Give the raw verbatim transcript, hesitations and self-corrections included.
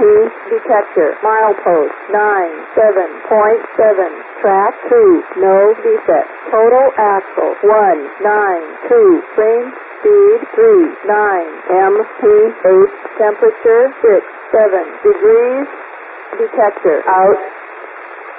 detector. Milepost nine seven point seven. Track two. No defect. Total axle one nine two. Range speed three nine. M P eight. Temperature six seven degrees. Detector out.